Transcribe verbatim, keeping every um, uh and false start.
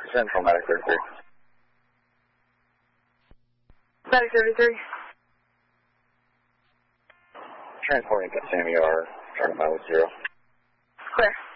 Central Medic thirty-three. Medic thirty-three. Transporting to Sammy R, starting mile zero. Clear.